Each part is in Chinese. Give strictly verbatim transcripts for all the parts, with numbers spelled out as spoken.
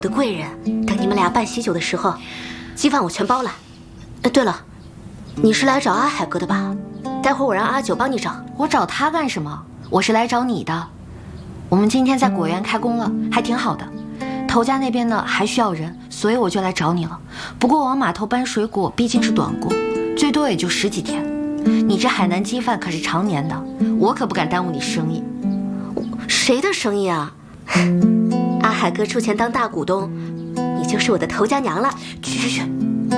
的贵人，等你们俩办喜酒的时候，鸡饭我全包了。呃，对了，你是来找阿海哥的吧？待会儿我让阿九帮你找。 我找他干什么？我是来找你的。我们今天在果园开工了，还挺好的。头家那边呢还需要人，所以我就来找你了。不过往码头搬水果毕竟是短工，最多也就十几天。你这海南鸡饭可是常年的，我可不敢耽误你生意。 谁的生意啊？阿海哥出钱当大股东，你就是我的头家娘了。 去去去！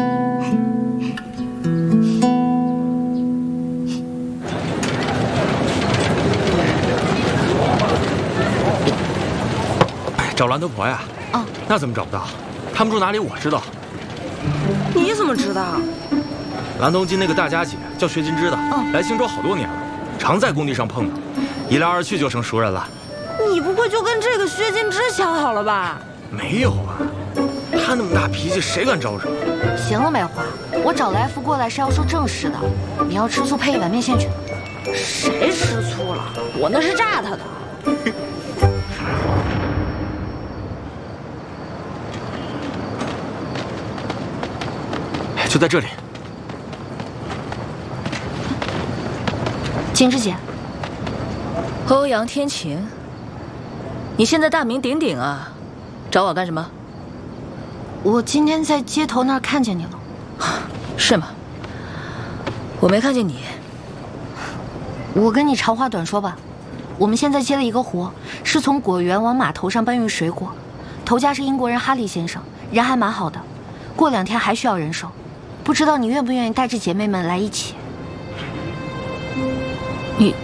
找蓝头婆呀？ 哦， 那怎么找不到？他们住哪里我知道。 你怎么知道？ 蓝东金那个大家姐叫薛金枝的， 哦， 来兴州好多年了，常在工地上碰到，一来二去就成熟人了。 你不会就跟这个薛金枝想好了吧？ 没有啊，他那么大脾气，谁敢招惹？ 行了，梅花，我找来福过来是要说正事的。你要吃醋，配一碗面线去。 谁吃醋了？我那是炸他的。 就在这里。 金枝姐， 欧阳天晴，你现在大名鼎鼎啊，找我干什么？ 我今天在街头那儿看见你了。 是吗？我没看见你。 我跟你长话短说吧，我们现在接了一个活，是从果园往码头上搬运水果，头家是英国人哈利先生，人还蛮好的，过两天还需要人手，不知道你愿不愿意带着姐妹们来一起？ 你，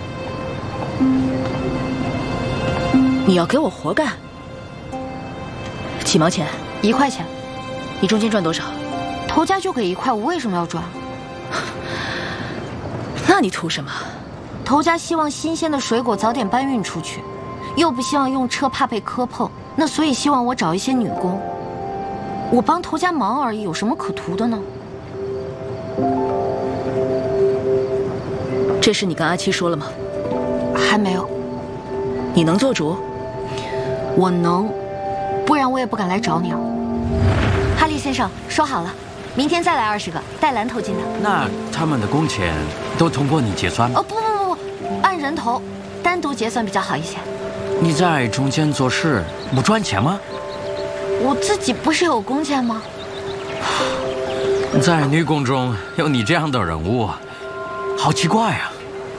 你要给我活干？几毛钱？ 一块钱。 你中间赚多少？ 头家就给一块，我为什么要赚？ 那你图什么？ 头家希望新鲜的水果早点搬运出去，又不希望用车怕被磕碰，那所以希望我找一些女工。我帮头家忙而已，有什么可图的呢？ 这事你跟阿七说了吗？ 还没有。 你能做主？ 我能，不然我也不敢来找你啊。哈利先生，说好了，明天再来二十个带蓝头金的。 那他们的工钱都通过你结算吗？ 哦，不不不不，按人头，单独结算比较好一些。 你在中间做事不赚钱吗？ 我自己不是有工钱吗？ 在女工中有你这样的人物，好奇怪啊！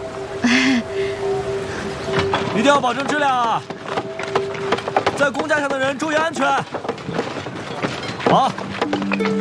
一定要保证质量啊！在工架上的人注意安全。好。